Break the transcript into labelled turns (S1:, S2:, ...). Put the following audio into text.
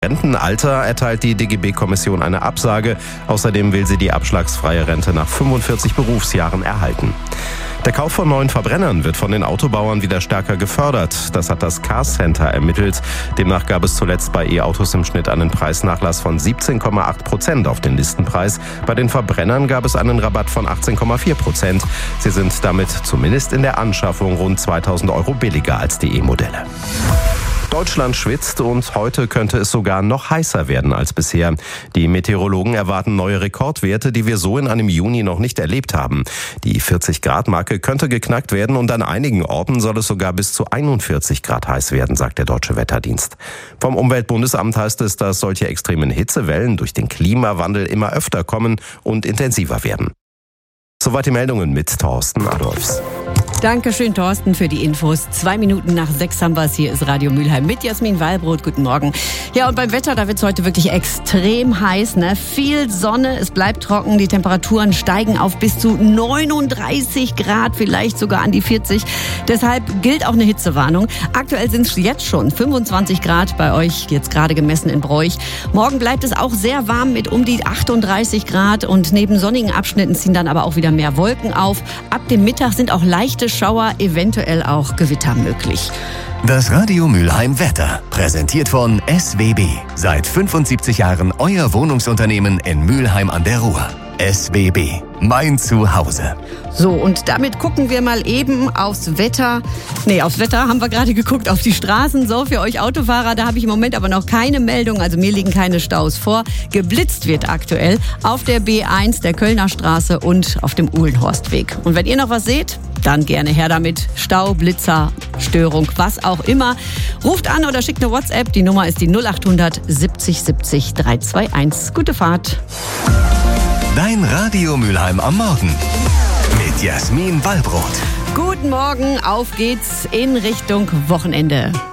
S1: Rentenalter erteilt die DGB-Kommission eine Absage. Außerdem will sie die abschlagsfreie Rente nach 45 Berufsjahren erhalten. Der Kauf von neuen Verbrennern wird von den Autobauern wieder stärker gefördert. Das hat das Car Center ermittelt. Demnach gab es zuletzt bei E-Autos im Schnitt einen Preisnachlass von 17,8% auf den Listenpreis. Bei den Verbrennern gab es einen Rabatt von 18,4%. Sie sind damit zumindest in der Anschaffung rund 2.000 € billiger als die E-Modelle. Deutschland schwitzt und heute könnte es sogar noch heißer werden als bisher. Die Meteorologen erwarten neue Rekordwerte, die wir so in einem Juni noch nicht erlebt haben. Die 40-Grad-Marke könnte geknackt werden und an einigen Orten soll es sogar bis zu 41 Grad heiß werden, sagt der Deutsche Wetterdienst. Vom Umweltbundesamt heißt es, dass solche extremen Hitzewellen durch den Klimawandel immer öfter kommen und intensiver werden. Soweit die Meldungen mit Thorsten Adolfs.
S2: Dankeschön, Thorsten, für die Infos. 2 Minuten nach 6 haben wir es. Hier ist Radio Mülheim mit Jasmin Wallbrot. Guten Morgen. Ja, und beim Wetter, da wird es heute wirklich extrem heiß, ne? Viel Sonne, es bleibt trocken, die Temperaturen steigen auf bis zu 39 Grad, vielleicht sogar an die 40. Deshalb gilt auch eine Hitzewarnung. Aktuell sind es jetzt schon 25 Grad bei euch, jetzt gerade gemessen in Broich. Morgen bleibt es auch sehr warm mit um die 38 Grad und neben sonnigen Abschnitten ziehen dann aber auch wieder mehr Wolken auf. Ab dem Mittag sind auch leichte Schauer, eventuell auch Gewitter möglich.
S3: Das Radio Mülheim Wetter, präsentiert von SWB. Seit 75 Jahren euer Wohnungsunternehmen in Mülheim an der Ruhr. SWB, mein Zuhause.
S2: So, und damit gucken wir mal eben aufs Wetter. Aufs Wetter haben wir gerade geguckt, auf die Straßen. So, für euch Autofahrer, da habe ich im Moment aber noch keine Meldung. Also mir liegen keine Staus vor. Geblitzt wird aktuell auf der B1, der Kölner Straße und auf dem Uhlenhorstweg. Und wenn ihr noch was seht, dann gerne her damit. Stau, Blitzer, Störung, was auch immer. Ruft an oder schickt eine WhatsApp. Die Nummer ist die 0800 70 70 321. Gute Fahrt.
S3: Dein Radio Mülheim am Morgen mit Jasmin Wallbrot.
S2: Guten Morgen, auf geht's in Richtung Wochenende.